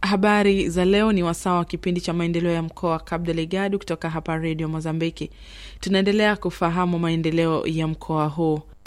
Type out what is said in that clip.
Habari za leo ni wasawa kipindi cha maendeleo ya mkoa Cabo Delgado kutoka hapa Radio Mozambiki. Tunaendelea kufahamu maendeleo ya mkoa huu.